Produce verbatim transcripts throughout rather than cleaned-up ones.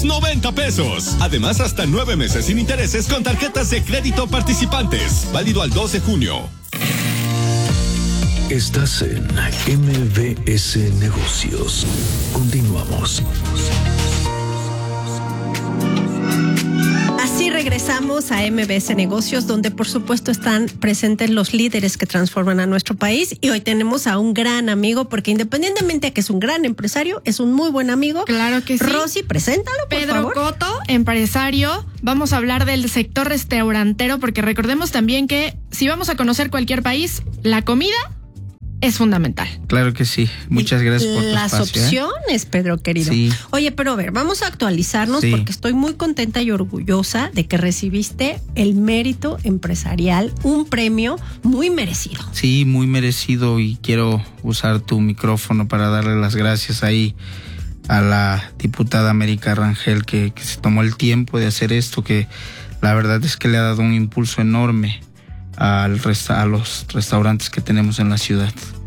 quinientos noventa pesos. Además, hasta nueve meses sin intereses con tarjetas de crédito participantes. Válido al dos de junio. Estás en M B S Negocios. Continuamos. Así regresamos a M B S Negocios, donde por supuesto están presentes los líderes que transforman a nuestro país. Y hoy tenemos a un gran amigo, porque independientemente de que es un gran empresario, es un muy buen amigo. Claro que sí. Rosy, preséntalo, por Pedro favor. Coto, empresario. Vamos a hablar del sector restaurantero, porque recordemos también que si vamos a conocer cualquier país, la comida es fundamental. Claro que sí. Muchas gracias por tu Las espacio, opciones, ¿eh? Pedro querido. Sí. Oye, pero a ver, vamos a actualizarnos Sí. porque estoy muy contenta y orgullosa de que recibiste el Mérito Empresarial, un premio muy merecido. Sí, muy merecido, y quiero usar tu micrófono para darle las gracias ahí a la diputada América Rangel que, que se tomó el tiempo de hacer esto, que la verdad es que le ha dado un impulso enorme al resta- a los restaurantes que tenemos en la ciudad.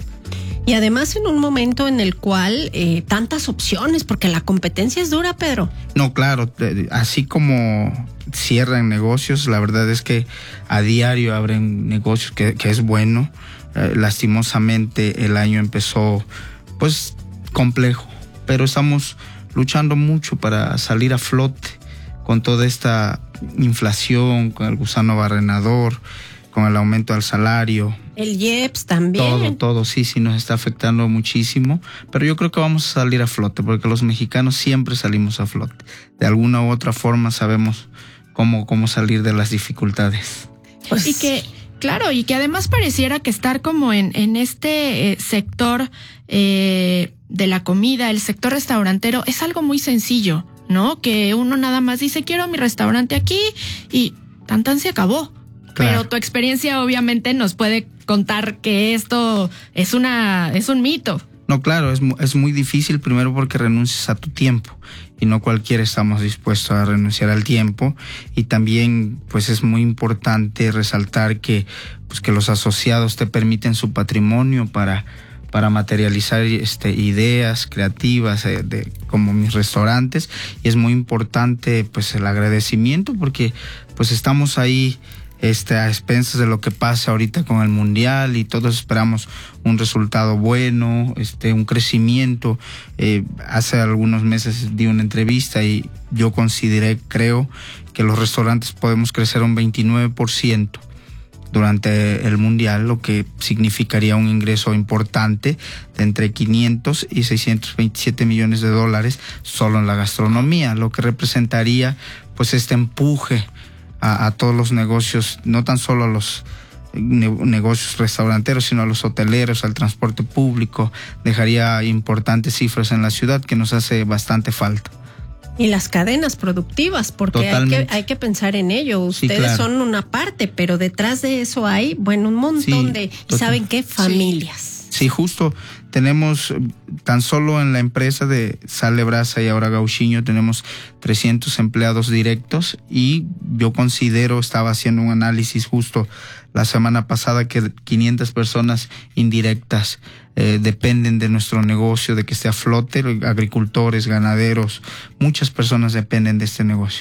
Y además en un momento en el cual eh, tantas opciones, porque la competencia es dura, Pedro. No, claro, eh, así como cierran negocios, la verdad es que a diario abren negocios, que, que es bueno. Eh, lastimosamente el año empezó pues complejo, pero estamos luchando mucho para salir a flote con toda esta inflación, con el gusano barrenador, con el aumento del salario. El I E P S también. Todo, todo, sí, sí nos está afectando muchísimo, pero yo creo que vamos a salir a flote, porque los mexicanos siempre salimos a flote. De alguna u otra forma sabemos cómo, cómo salir de las dificultades. Pues, y que, claro, y que además pareciera que estar como en, en este eh, sector eh, de la comida, el sector restaurantero, es algo muy sencillo, ¿no? Que uno nada más dice, quiero mi restaurante aquí, y tan tan se acabó. Claro. Pero tu experiencia obviamente nos puede contar que esto es una es un mito. No, claro, es, es muy difícil, primero porque renuncias a tu tiempo, y no cualquiera estamos dispuestos a renunciar al tiempo. Y también pues es muy importante resaltar que, pues, que los asociados te permiten su patrimonio para, para materializar este, ideas creativas eh, de, como mis restaurantes. Y es muy importante pues el agradecimiento, porque pues estamos ahí Este, a expensas de lo que pasa ahorita con el mundial, y todos esperamos un resultado bueno, este, un crecimiento. Eh, hace algunos meses di una entrevista y yo consideré, creo, que los restaurantes podemos crecer un veintinueve por ciento durante el mundial, lo que significaría un ingreso importante de entre quinientos y seiscientos veintisiete millones de dólares solo en la gastronomía, lo que representaría pues este empuje A, a todos los negocios, no tan solo a los ne- negocios restauranteros, sino a los hoteleros, al transporte público. Dejaría importantes cifras en la ciudad, que nos hace bastante falta. Y las cadenas productivas, porque hay que, hay que pensar en ello. Ustedes sí, claro. son una parte, pero detrás de eso hay, bueno, un montón sí, de, ¿y saben qué? Familias. Sí. Sí, justo. Tenemos, tan solo en la empresa de Sale Brasa y ahora Gauchiño, tenemos trescientos empleados directos, y yo considero, estaba haciendo un análisis justo la semana pasada, que quinientas personas indirectas eh, dependen de nuestro negocio, de que esté a flote. Agricultores, ganaderos, muchas personas dependen de este negocio.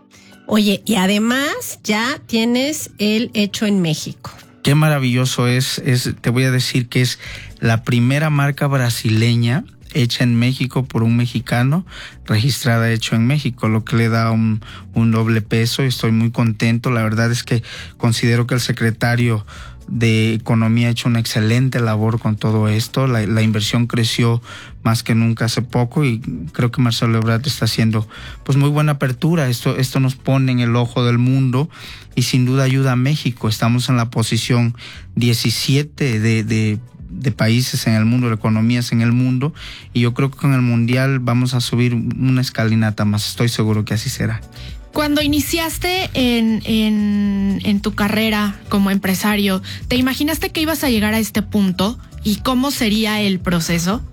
Oye, y además ya tienes el Hecho en México. Qué maravilloso es, es, te voy a decir que es la primera marca brasileña hecha en México por un mexicano, registrada Hecho en México, lo que le da un, un doble peso, y estoy muy contento. La verdad es que considero que el secretario de Economía ha hecho una excelente labor con todo esto. La, la inversión creció más que nunca hace poco, y creo que Marcelo Ebrard está haciendo pues muy buena apertura. Esto, esto nos pone en el ojo del mundo, y sin duda ayuda a México. Estamos en la posición diecisiete de, de, de países en el mundo, de economías en el mundo, y yo creo que con el mundial vamos a subir una escalinata más. Estoy seguro que así será. Cuando iniciaste en, en, en tu carrera como empresario, ¿te imaginaste que ibas a llegar a este punto? ¿Y cómo sería el proceso?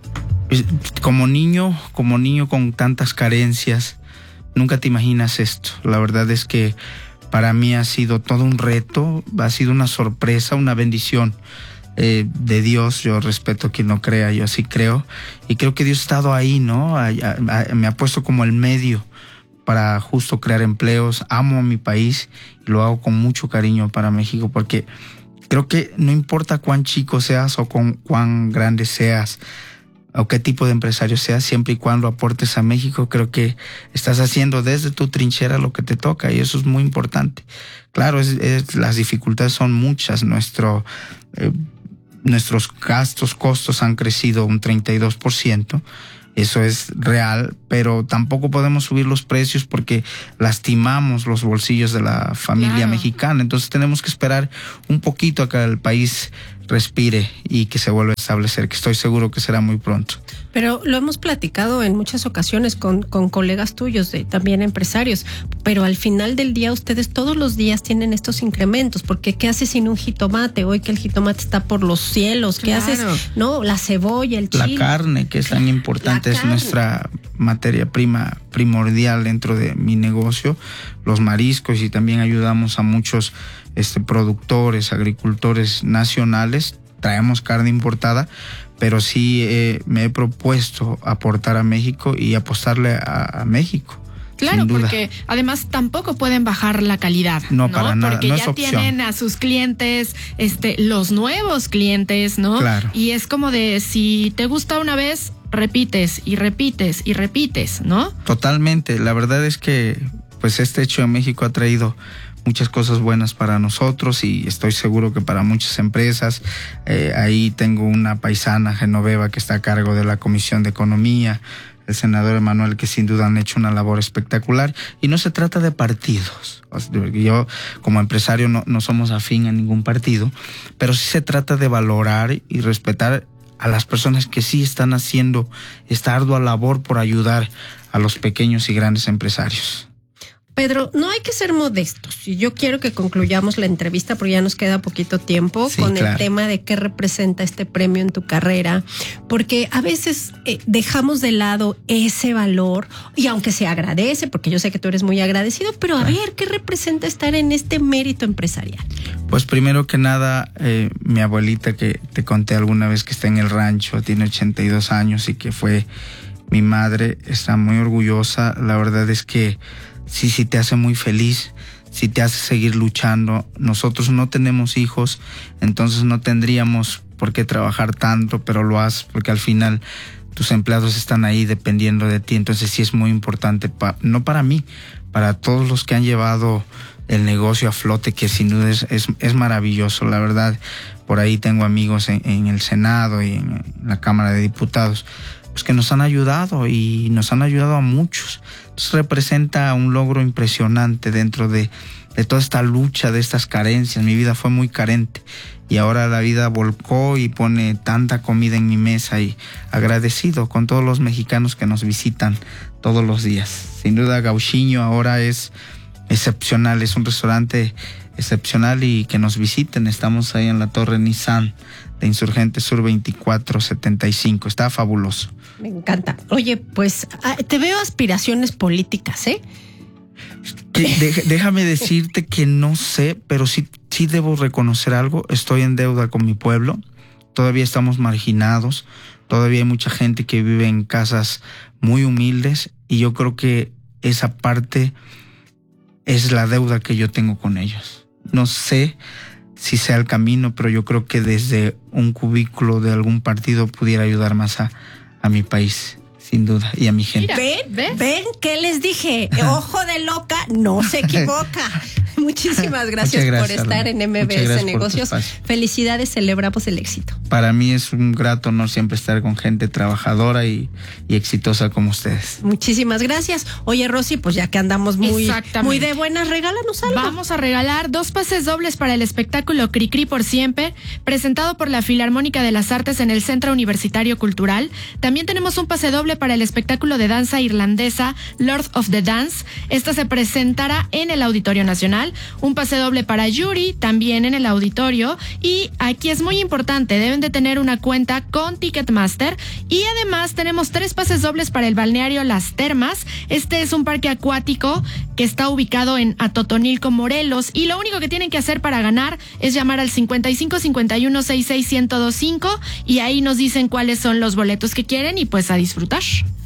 Como niño, como niño con tantas carencias, nunca te imaginas esto. La verdad es que para mí ha sido todo un reto, ha sido una sorpresa, una bendición eh, de Dios. Yo respeto a quien no crea, yo sí creo. Y creo que Dios ha estado ahí, ¿no? A, a, a, me ha puesto como el medio para justo crear empleos. Amo a mi país y lo hago con mucho cariño para México, porque creo que no importa cuán chico seas o con cuán grande seas o qué tipo de empresario seas, siempre y cuando aportes a México, creo que estás haciendo desde tu trinchera lo que te toca, y eso es muy importante. Claro, es, es, las dificultades son muchas. Nuestro, eh, nuestros gastos, costos han crecido un treinta y dos por ciento. Eso es real, pero tampoco podemos subir los precios porque lastimamos los bolsillos de la familia claro. mexicana. Entonces tenemos que esperar un poquito a que el país respire y que se vuelva a establecer, que estoy seguro que será muy pronto. Pero lo hemos platicado en muchas ocasiones con, con colegas tuyos, de, también empresarios, pero al final del día ustedes todos los días tienen estos incrementos, porque ¿qué haces sin un jitomate? Hoy que el jitomate está por los cielos, ¿qué claro. haces? No, la cebolla, el chile. La carne, que es tan importante, es nuestra materia prima primordial dentro de mi negocio, los mariscos, y también ayudamos a muchos este, productores, agricultores nacionales. Traemos carne importada, pero sí eh, me he propuesto aportar a México y apostarle a, a México. Claro, porque además tampoco pueden bajar la calidad. No, ¿no? para nada. Porque no ya es opción. Tienen a sus clientes, este, los nuevos clientes, ¿no? Claro. Y es como de, si te gusta una vez, repites y repites y repites, ¿no? Totalmente. La verdad es que pues este hecho en México ha traído muchas cosas buenas para nosotros, y estoy seguro que para muchas empresas. Eh, ahí tengo una paisana, Genoveva, que está a cargo de la Comisión de Economía, el senador Emanuel, que sin duda han hecho una labor espectacular, y no se trata de partidos. Yo como empresario no, no somos afín a ningún partido, pero sí se trata de valorar y respetar a las personas que sí están haciendo esta ardua labor por ayudar a los pequeños y grandes empresarios. Pedro, no hay que ser modestos, y yo quiero que concluyamos la entrevista porque ya nos queda poquito tiempo sí, con claro. el tema de qué representa este premio en tu carrera, porque a veces eh, dejamos de lado ese valor, y aunque se agradece, porque yo sé que tú eres muy agradecido, pero a claro. ver, ¿qué representa estar en este mérito empresarial? Pues primero que nada, eh, mi abuelita, que te conté alguna vez que está en el rancho, tiene ochenta y dos años y que fue mi madre, está muy orgullosa. La verdad es que sí, sí te hace muy feliz, sí te hace seguir luchando. Nosotros no tenemos hijos, entonces no tendríamos por qué trabajar tanto, pero lo haces porque al final tus empleados están ahí dependiendo de ti. Entonces sí es muy importante, pa, no para mí, para todos los que han llevado el negocio a flote, que sin duda es, es, es maravilloso. La verdad, por ahí tengo amigos en, en el Senado y en, en la Cámara de Diputados, pues que nos han ayudado y nos han ayudado a muchos. Entonces representa un logro impresionante dentro de, de toda esta lucha, de estas carencias. Mi vida fue muy carente y ahora la vida volcó y pone tanta comida en mi mesa, y agradecido con todos los mexicanos que nos visitan todos los días. Sin duda Gauchiño ahora es excepcional, es un restaurante excepcional, y que nos visiten. Estamos ahí en la Torre Nissan de Insurgente Sur veinticuatro setenta y cinco. Está fabuloso. Me encanta. Oye, pues te veo aspiraciones políticas, ¿eh? Que, de, déjame decirte que no sé, pero sí, sí debo reconocer algo. Estoy en deuda con mi pueblo. Todavía estamos marginados. Todavía hay mucha gente que vive en casas muy humildes, y yo creo que esa parte es la deuda que yo tengo con ellos. No sé si sea el camino, pero yo creo que desde un cubículo de algún partido pudiera ayudar más a, a mi país, sin duda, y a mi gente. Mira, ven, ¿ves? ven, ¿qué les dije? Ojo de loca, no se equivoca. Muchísimas gracias, gracias por estar Arlen. En M B S Negocios. Felicidades, celebramos el éxito. Para mí es un grato honor siempre estar con gente trabajadora y, y exitosa como ustedes. Muchísimas gracias. Oye, Rosy, pues ya que andamos muy, muy de buenas, regálanos algo. Vamos a regalar dos pases dobles para el espectáculo Cricri por Siempre, presentado por la Filarmónica de las Artes en el Centro Universitario Cultural. También tenemos un pase doble para el espectáculo de danza irlandesa Lord of the Dance. Esta se presentará en el Auditorio Nacional. Un pase doble para Yuri, también en el auditorio. Y aquí es muy importante, deben de tener una cuenta con Ticketmaster. Y además tenemos tres pases dobles para el balneario Las Termas. Este es un parque acuático que está ubicado en Atotonilco, Morelos. Y lo único que tienen que hacer para ganar es llamar al cincuenta y cinco cincuenta y uno sesenta y seis ciento veinticinco, y ahí nos dicen cuáles son los boletos que quieren, y pues a disfrutar.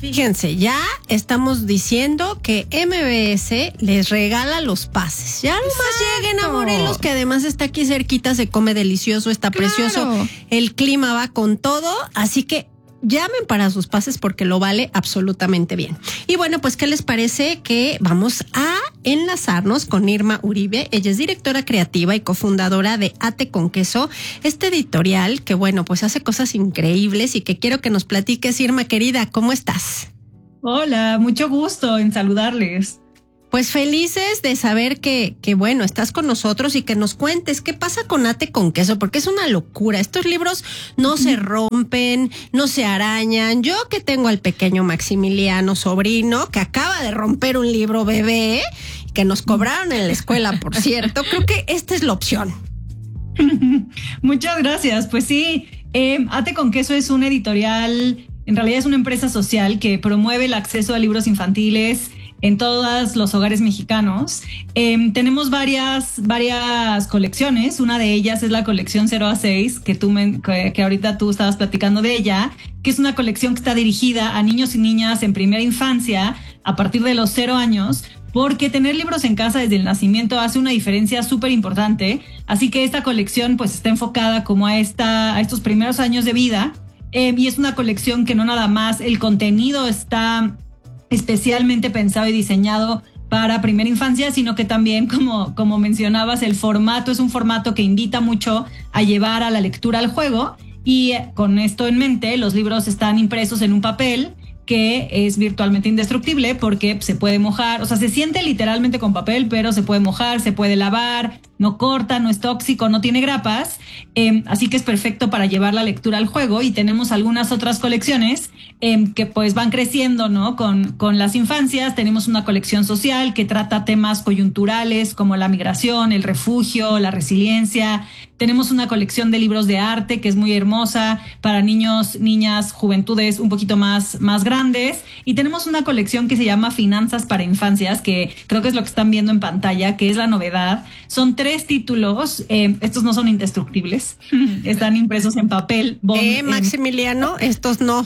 Fíjense, ya estamos diciendo que M B S les regala los pases. Ya nomás lleguen a Morelos, que además está aquí cerquita, se come delicioso, está claro. Precioso. El clima va con todo, así que llamen para sus pases porque lo vale absolutamente bien. Y bueno, pues, ¿qué les parece que vamos a enlazarnos con Irma Uribe? Ella es directora creativa y cofundadora de Ate con Queso, este editorial que, bueno, pues hace cosas increíbles y que quiero que nos platiques. Irma, querida, ¿cómo estás? Hola, mucho gusto en saludarles. Pues felices de saber que, que, bueno, estás con nosotros y que nos cuentes qué pasa con Ate con Queso, porque es una locura. Estos libros no se rompen, no se arañan. Yo que tengo al pequeño Maximiliano, sobrino, que acaba de romper un libro bebé, que nos cobraron en la escuela, por cierto, creo que esta es la opción. Muchas gracias. Pues sí, eh, Ate con Queso es un editorial, en realidad es una empresa social que promueve el acceso a libros infantiles en todos los hogares mexicanos. Eh, tenemos varias, varias colecciones. Una de ellas es la colección cero a seis, que, tú me, que, que ahorita tú estabas platicando de ella, que es una colección que está dirigida a niños y niñas en primera infancia a partir de los cero años, porque tener libros en casa desde el nacimiento hace una diferencia súper importante. Así que esta colección pues está enfocada como a, esta, a estos primeros años de vida. Eh, y es una colección que no nada más el contenido está especialmente pensado y diseñado para primera infancia, sino que también, como, como mencionabas, el formato es un formato que invita mucho a llevar a la lectura al juego, y con esto en mente, los libros están impresos en un papel que es virtualmente indestructible porque se puede mojar, o sea, se siente literalmente con papel, pero se puede mojar, se puede lavar, no corta, no es tóxico, no tiene grapas, eh, así que es perfecto para llevar la lectura al juego. Y tenemos algunas otras colecciones eh, que pues van creciendo, ¿no? Con, con las infancias. Tenemos una colección social que trata temas coyunturales como la migración, el refugio, la resiliencia. Tenemos una colección de libros de arte que es muy hermosa para niños, niñas, juventudes un poquito más, más grandes. Y tenemos una colección que se llama Finanzas para Infancias, que creo que es lo que están viendo en pantalla, que es la novedad. Son tres títulos, eh, estos no son indestructibles, están impresos en papel. Bond, eh, Maximiliano, en... estos no.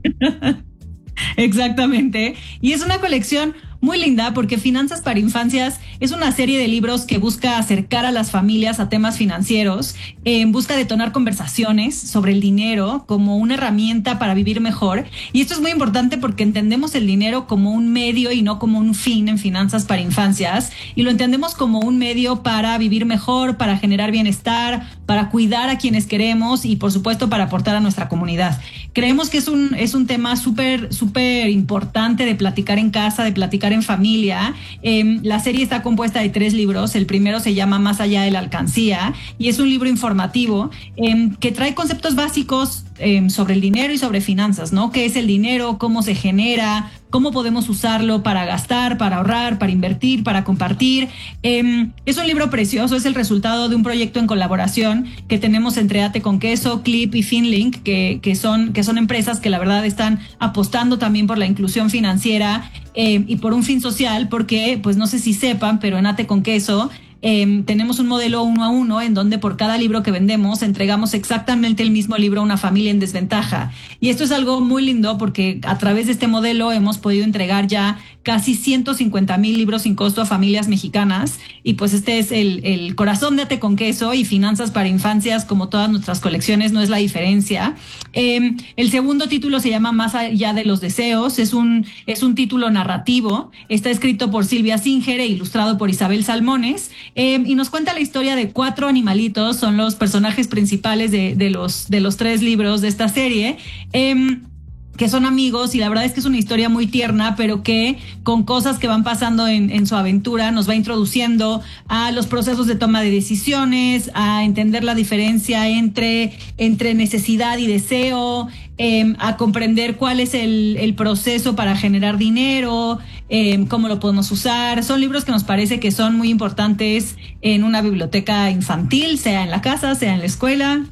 Exactamente. Y es una colección muy linda porque Finanzas para Infancias es una serie de libros que busca acercar a las familias a temas financieros, en busca de detonar conversaciones sobre el dinero como una herramienta para vivir mejor. Y esto es muy importante porque entendemos el dinero como un medio y no como un fin en Finanzas para Infancias, y lo entendemos como un medio para vivir mejor, para generar bienestar, para cuidar a quienes queremos y por supuesto para aportar a nuestra comunidad. Creemos que es un, es un tema súper, súper importante de platicar en casa, de platicar en familia. Eh, la serie está compuesta de tres libros. El primero se llama Más allá de la alcancía y es un libro informativo eh, que trae conceptos básicos eh, sobre el dinero y sobre finanzas, ¿no? ¿Qué es el dinero? ¿Cómo se genera? ¿Cómo podemos usarlo para gastar, para ahorrar, para invertir, para compartir? Eh, es un libro precioso, es el resultado de un proyecto en colaboración que tenemos entre Ate con Queso, Clip y Finlink, que, que, son, que son empresas que la verdad están apostando también por la inclusión financiera eh, y por un fin social, porque pues no sé si sepan, pero en Ate con Queso Eh, tenemos un modelo uno a uno en donde por cada libro que vendemos entregamos exactamente el mismo libro a una familia en desventaja. Y esto es algo muy lindo porque a través de este modelo hemos podido entregar ya casi ciento cincuenta mil libros sin costo a familias mexicanas. Y pues este es el, el corazón de Ate con Queso, y Finanzas para Infancias, como todas nuestras colecciones, no es la diferencia. Eh, el segundo título se llama Más allá de los deseos. Es un, es un título narrativo. Está escrito por Silvia Singer e ilustrado por Isabel Salmones. Eh, y nos cuenta la historia de cuatro animalitos, son los personajes principales de, de, los, de los tres libros de esta serie, eh, que son amigos, y la verdad es que es una historia muy tierna, pero que con cosas que van pasando en, en su aventura nos va introduciendo a los procesos de toma de decisiones, a entender la diferencia entre, entre necesidad y deseo, eh, a comprender cuál es el, el proceso para generar dinero, eh, cómo lo podemos usar. Son libros que nos parece que son muy importantes en una biblioteca infantil, sea en la casa, sea en la escuela.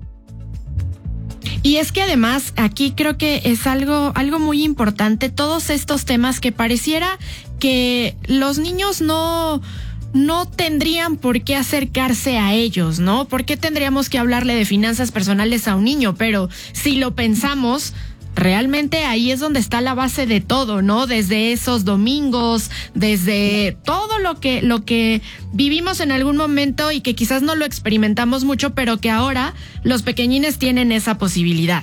Y es que además aquí creo que es algo, algo muy importante, todos estos temas que pareciera que los niños no, no tendrían por qué acercarse a ellos, ¿no? ¿Por qué tendríamos que hablarle de finanzas personales a un niño? Pero si lo pensamos, realmente ahí es donde está la base de todo, ¿no? Desde esos domingos, desde todo lo que, lo que vivimos en algún momento y que quizás no lo experimentamos mucho, pero que ahora los pequeñines tienen esa posibilidad.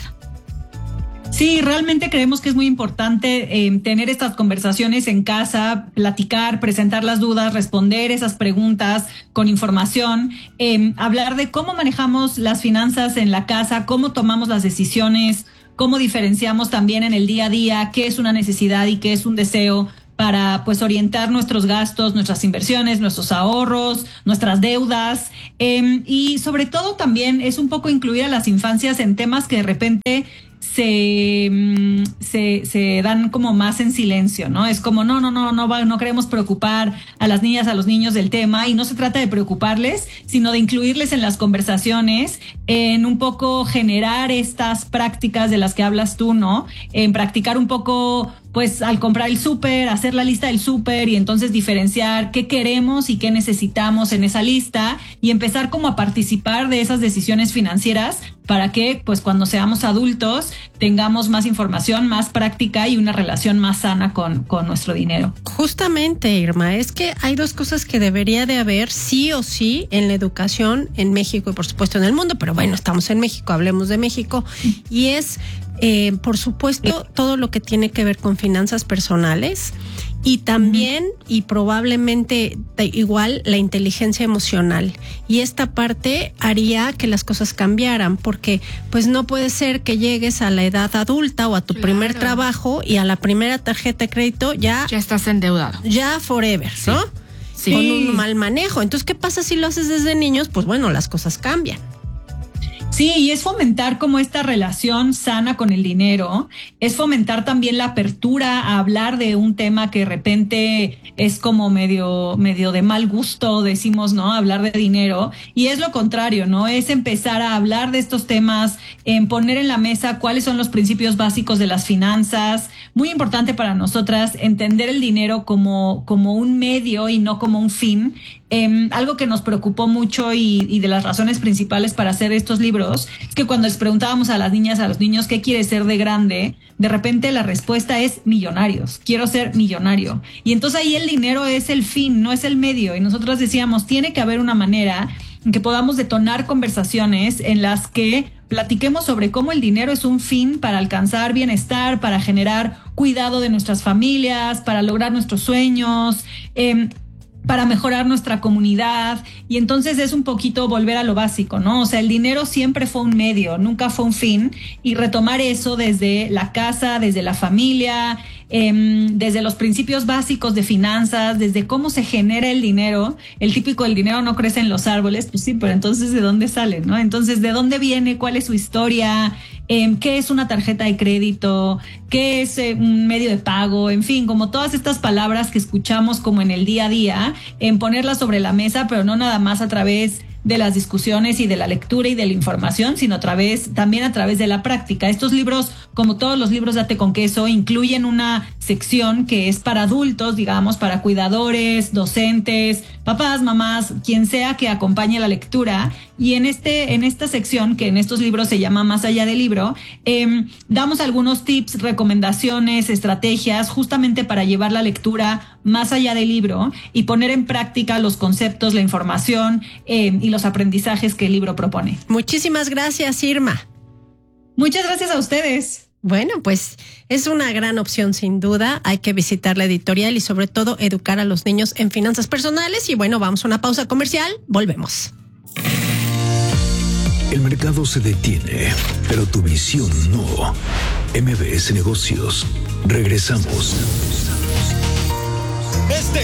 Sí, realmente creemos que es muy importante eh, tener estas conversaciones en casa, platicar, presentar las dudas, responder esas preguntas con información, eh, hablar de cómo manejamos las finanzas en la casa, cómo tomamos las decisiones, cómo diferenciamos también en el día a día qué es una necesidad y qué es un deseo, para pues orientar nuestros gastos, nuestras inversiones, nuestros ahorros, nuestras deudas, eh, y sobre todo también es un poco incluir a las infancias en temas que de repente Se, se, se dan como más en silencio, ¿no? Es como, no, no, no, no, no queremos preocupar a las niñas, a los niños del tema, y no se trata de preocuparles, sino de incluirles en las conversaciones, en un poco generar estas prácticas de las que hablas tú, ¿no? En practicar un poco, pues al comprar el súper, hacer la lista del súper y entonces diferenciar qué queremos y qué necesitamos en esa lista y empezar como a participar de esas decisiones financieras para que pues cuando seamos adultos tengamos más información, más práctica y una relación más sana con, con nuestro dinero. Justamente, Irma, es que hay dos cosas que debería de haber sí o sí en la educación en México y por supuesto en el mundo, pero bueno, estamos en México, hablemos de México, y es Eh, por supuesto, todo lo que tiene que ver con finanzas personales y también uh-huh. y probablemente igual la inteligencia emocional. Y esta parte haría que las cosas cambiaran, porque pues no puede ser que llegues a la edad adulta o a tu claro. primer trabajo y a la primera tarjeta de crédito ya... Ya estás endeudado. Ya forever, sí. ¿no? Sí. Con un mal manejo. Entonces, ¿qué pasa si lo haces desde niños? Pues bueno, las cosas cambian. Sí, y es fomentar como esta relación sana con el dinero, es fomentar también la apertura a hablar de un tema que de repente es como medio, medio de mal gusto, decimos, ¿no? Hablar de dinero, y es lo contrario, ¿no? Es empezar a hablar de estos temas, en poner en la mesa cuáles son los principios básicos de las finanzas. Muy importante para nosotras entender el dinero como, como un medio y no como un fin. Eh, algo que nos preocupó mucho y, y de las razones principales para hacer estos libros es que cuando les preguntábamos a las niñas, a los niños qué quieres ser de grande, de repente la respuesta es millonarios, quiero ser millonario, y entonces ahí el dinero es el fin, no es el medio, y nosotros decíamos tiene que haber una manera en que podamos detonar conversaciones en las que platiquemos sobre cómo el dinero es un fin para alcanzar bienestar, para generar cuidado de nuestras familias, para lograr nuestros sueños, eh, para mejorar nuestra comunidad, y entonces es un poquito volver a lo básico, ¿no? O sea, el dinero siempre fue un medio, nunca fue un fin, y retomar eso desde la casa, desde la familia, eh, desde los principios básicos de finanzas, desde cómo se genera el dinero. El típico el dinero no crece en los árboles, pues sí, pero entonces ¿de dónde sale, no? Entonces, ¿de dónde viene? ¿Cuál es su historia? Eh, ¿Qué es una tarjeta de crédito? ¿Qué es eh, un medio de pago? En fin, como todas estas palabras que escuchamos como en el día a día, en ponerlas sobre la mesa, pero no nada más a través de las discusiones y de la lectura y de la información, sino a través, también a través de la práctica. Estos libros, como todos los libros de Date con Queso, incluyen una sección que es para adultos, digamos, para cuidadores, docentes, papás, mamás, quien sea que acompañe la lectura. Y en este, en esta sección, que en estos libros se llama Más allá del libro, eh, damos algunos tips, recomendaciones, estrategias, justamente para llevar la lectura más allá del libro y poner en práctica los conceptos, la información eh, y los aprendizajes que el libro propone. Muchísimas gracias, Irma. Muchas gracias a ustedes. Bueno, pues es una gran opción sin duda. Hay que visitar la editorial y sobre todo educar a los niños en finanzas personales. Y bueno, vamos a una pausa comercial. Volvemos. El mercado se detiene, pero tu visión no. M B S Negocios. Regresamos. Este